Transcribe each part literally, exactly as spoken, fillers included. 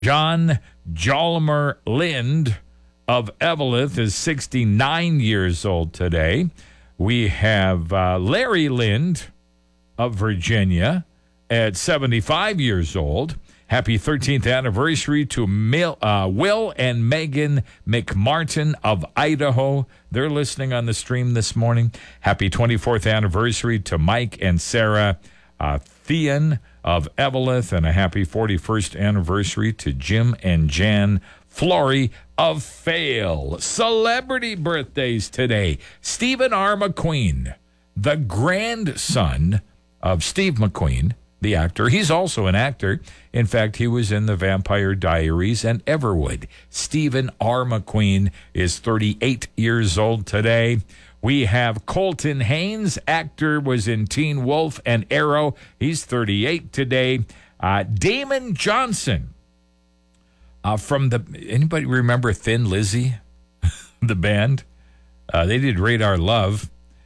John Jolimer Lind of Eveleth is sixty-nine years old today. We have uh, Larry Lind of Virginia at seventy-five years old. Happy thirteenth anniversary to Mil, uh, Will and Megan McMartin of Idaho. They're listening on the stream this morning. Happy twenty-fourth anniversary to Mike and Sarah uh, Thean of Eveleth, and a happy forty-first anniversary to Jim and Jan Flory of Fail. Celebrity birthdays today. Stephen R. McQueen, the grandson of Steve McQueen, the actor. He's also an actor. In fact, he was in The Vampire Diaries and Everwood. Stephen R. McQueen is thirty-eight years old today. We have Colton Haynes, actor, was in Teen Wolf and Arrow. He's thirty-eight today. Uh, Damon Johnson, uh, from the, anybody remember Thin Lizzy, the band? Uh, they did Radar Love.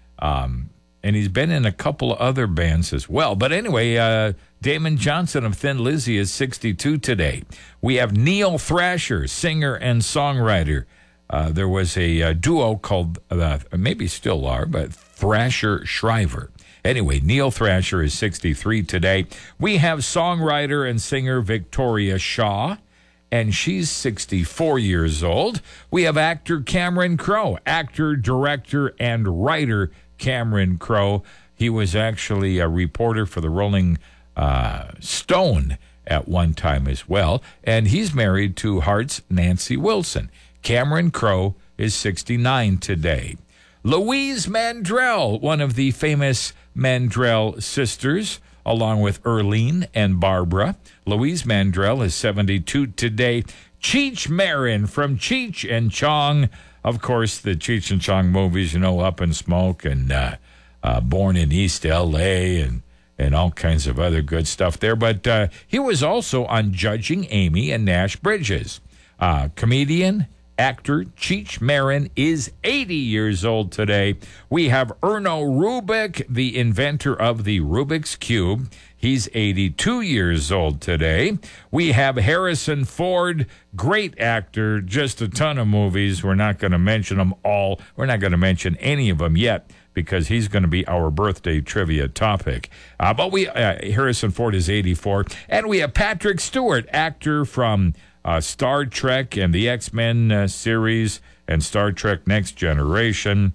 Um, And he's been in a couple of other bands as well. But anyway, uh, Damon Johnson of Thin Lizzy is sixty-two today. We have Neil Thrasher, singer and songwriter. Uh, there was a, a duo called, uh, maybe still are, but Thrasher Shriver. Anyway, Neil Thrasher is sixty-three today. We have songwriter and singer Victoria Shaw, and she's sixty-four years old. We have actor Cameron Crowe, actor, director, and writer Cameron Crowe. He was actually a reporter for the Rolling uh, Stone at one time as well, and he's married to Heart's Nancy Wilson. Cameron Crowe is sixty-nine today. Louise Mandrell, one of the famous Mandrell sisters, along with Erlene and Barbara. Louise Mandrell is seventy-two today. Cheech Marin from Cheech and Chong. Of course, the Cheech and Chong movies, you know, Up in Smoke and uh, uh, Born in East L A and, and all kinds of other good stuff there. But uh, he was also on Judging Amy and Nash Bridges. Uh, comedian, actor Cheech Marin is eighty years old today. We have Erno Rubik, the inventor of the Rubik's Cube. He's eighty-two years old today. We have Harrison Ford, great actor, just a ton of movies. We're not going to mention them all. We're not going to mention any of them yet because he's going to be our birthday trivia topic. Uh, but we uh, Harrison Ford is eighty-four. And we have Patrick Stewart, actor from uh, Star Trek and the X-Men uh, series and Star Trek Next Generation.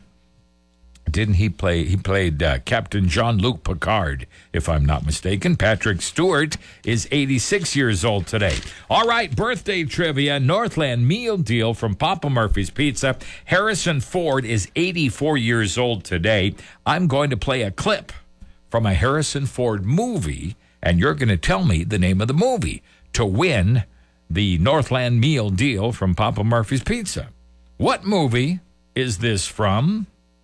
Didn't he play? He played uh, Captain Jean-Luc Picard, if I'm not mistaken. Patrick Stewart is eighty-six years old today. All right, birthday trivia. Northland Meal Deal from Papa Murphy's Pizza. Harrison Ford is eighty-four years old today. I'm going to play a clip from a Harrison Ford movie, and you're going to tell me the name of the movie to win the Northland Meal Deal from Papa Murphy's Pizza. What movie is this from?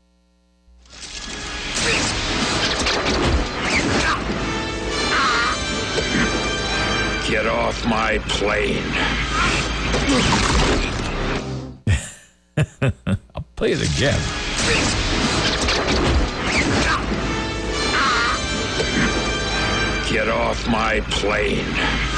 Get off my plane. I'll play it again. Get off my plane.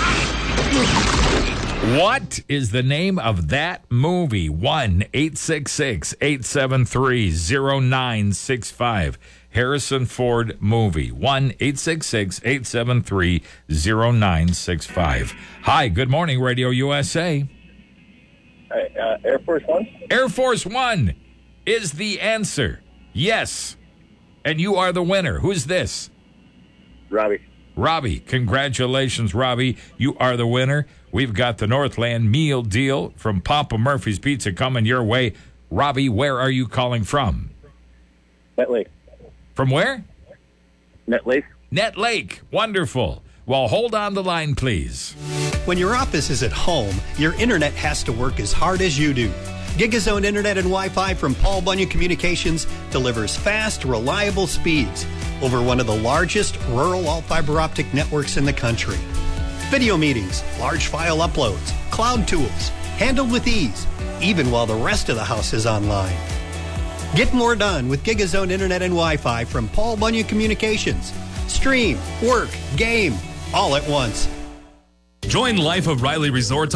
What is the name of that movie? one eight six six, eight seven three, zero nine six five. Harrison Ford movie. one eight six six, eight seven three, zero nine six five. Hi, good morning, Radio U S A. Hi, uh, Air Force One? Air Force One is the answer. Yes. And you are the winner. Who's this? Robbie. Robbie. Congratulations, Robbie. You are the winner. We've got the Northland Meal Deal from Papa Murphy's Pizza coming your way. Robbie, where are you calling from? Net Lake. From where? Net Lake. Net Lake. Wonderful. Well, hold on the line, please. When your office is at home, your internet has to work as hard as you do. GigaZone Internet and Wi-Fi from Paul Bunyan Communications delivers fast, reliable speeds over one of the largest rural all-fiber optic networks in the country. Video meetings, large file uploads, cloud tools, handled with ease, even while the rest of the house is online. Get more done with GigaZone Internet and Wi-Fi from Paul Bunyan Communications. Stream, work, game, all at once. Join Life of Riley Resort